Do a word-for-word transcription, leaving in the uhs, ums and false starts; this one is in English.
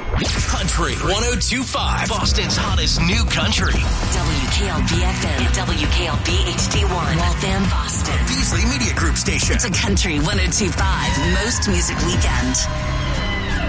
Country one oh two point five, Boston's hottest new country. W K L B F M and W K L B H D one, Waltham, Boston. Beasley Media Group Station. It's a Country one oh two point five most music weekend.